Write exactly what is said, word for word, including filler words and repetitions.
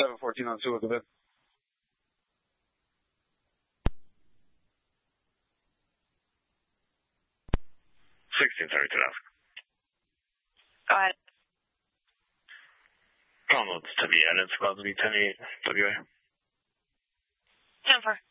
seven fourteen on two, go ahead. sixteen thirty to Alaska. Go ahead. Downloads to the edits, about to be ten eight W A. ten four.